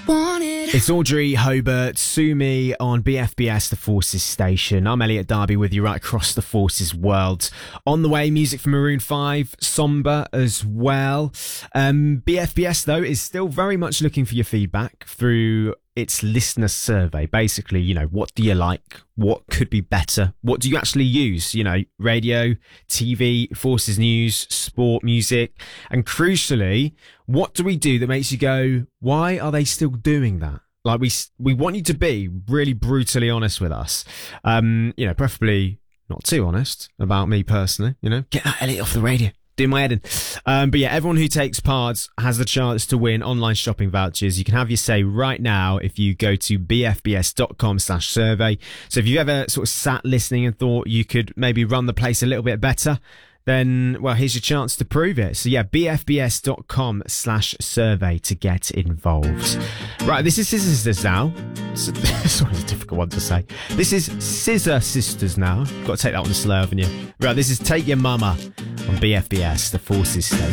It's Audrey Hobart, Sue Me on BFBS, the Forces station. I'm Elliot Darby with you right across the Forces world. On the way, music from Maroon 5, Somber as well. BFBS, though, is still very much looking for your feedback through its listener survey. Basically, you know, what do you like? What could be better? What do you actually use? You know, radio, TV, Forces News, sport, music. And crucially, what do we do that makes you go, why are they still doing that? Like, we want you to be really brutally honest with us. You know, preferably not too honest about me personally, you know. Get that Elliot off the radio. Do my head in. But yeah, everyone who takes part has the chance to win online shopping vouchers. You can have your say right now if you go to bfbs.com/survey. So if you've ever sort of sat listening and thought you could maybe run the place a little bit better, then, well, here's your chance to prove it. So yeah, bfbs.com/survey to get involved. Right, this is Scissor Sisters now. It's always a difficult one to say. This is Scissor Sisters now. Got to take that one slow, haven't you? Right, this is Take Your Mama on BFBS, the Forces station.